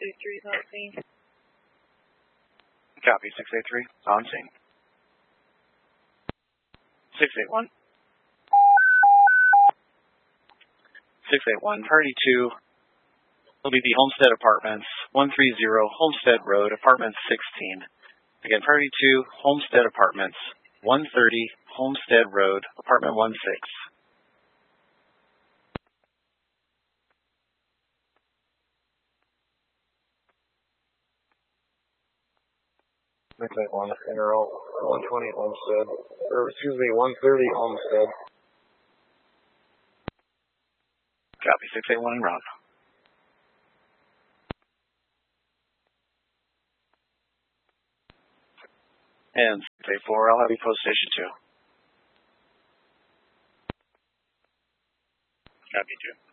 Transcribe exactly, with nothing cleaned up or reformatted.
eight three is on scene. Copy, six eight three, on scene. six eight one. six eight one, Party two will be the Homestead Apartments, one thirty Homestead Road, Apartment sixteen. Again, Party two, Homestead Apartments, one thirty Homestead Road, Apartment one six. six eight one, Interalt, one twenty Homestead, or excuse me, one thirty Homestead. Copy, six eight one, round. And six eight four, I'll have you post station two. Copy two.